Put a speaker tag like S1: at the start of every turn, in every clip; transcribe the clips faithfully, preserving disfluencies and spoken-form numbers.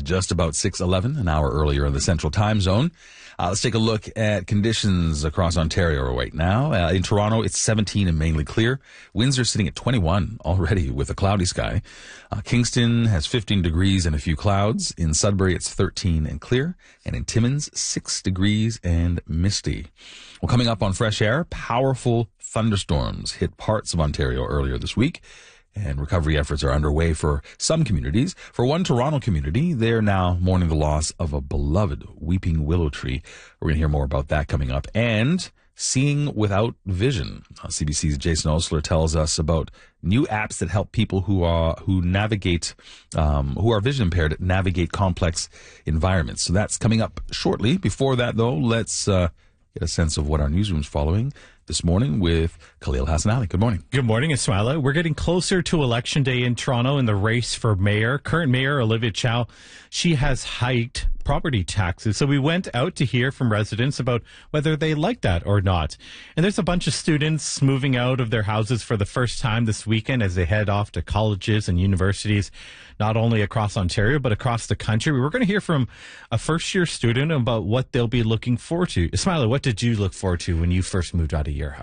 S1: is just about six eleven, an hour earlier in the Central Time Zone. Uh, let's take a look at conditions across Ontario right now. Uh, in Toronto, it's seventeen and mainly clear. Windsor sitting at twenty-one already with a cloudy sky. Uh, Kingston has fifteen degrees and a few clouds. In Sudbury, it's thirteen and clear. And in Timmins, six degrees and misty. Well, coming up on Fresh Air, powerful thunderstorms hit parts of Ontario earlier this week, and recovery efforts are underway for some communities. For one Toronto community, they're now mourning the loss of a beloved weeping willow tree. We're going to hear more about that coming up. And seeing without vision. Uh, C B C's Jason Osler tells us about new apps that help people who are who navigate um, who are vision impaired navigate complex environments. So that's coming up shortly. Before that, though, let's uh, get a sense of what our newsroom's following this morning with Khalil Hassan-Ali. Good morning.
S2: Good morning, Ismaila. We're getting closer to Election Day in Toronto in the race for mayor. Current mayor Olivia Chow, she has hiked property taxes. So we went out to hear from residents about whether they like that or not. And there's a bunch of students moving out of their houses for the first time this weekend as they head off to colleges and universities, not only across Ontario, but across the country. We're going to hear from a first-year student about what they'll be looking forward to. Ismaila, what did you look forward to when you first moved out of your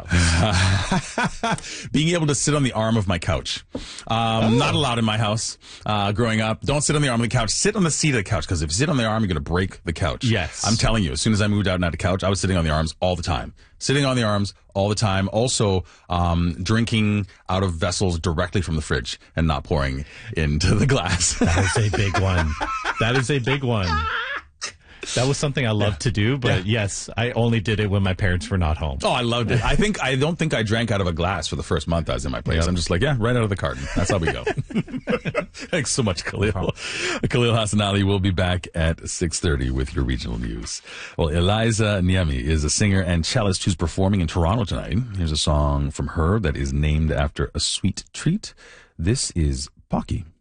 S2: house?
S1: Being able to sit on the arm of my couch. Um, oh. Not allowed in my house uh, growing up. Don't sit on the arm of the couch. Sit on the seat of the couch, because if you sit on the arm, you're going to break the couch.
S2: Yes.
S1: I'm telling you, as soon as I moved out and had a couch, I was sitting on the arms all the time. Sitting on the arms all the time. Also, um, drinking out of vessels directly from the fridge and not pouring into the glass.
S2: That is a big one. That is a big one. That was something I loved yeah. to do, but yeah. yes, I only did it when my parents were not home.
S1: Oh, I loved it. I think I don't think I drank out of a glass for the first month I was in my place. Yeah. I'm just like, yeah, right out of the carton. That's how we go. Thanks so much, Khalil. No Khalil Hassan-Ali will be back at six thirty with your regional news. Well, Eliza Niemi is a singer and cellist who's performing in Toronto tonight. Here's a song from her that is named after a sweet treat. This is Pocky.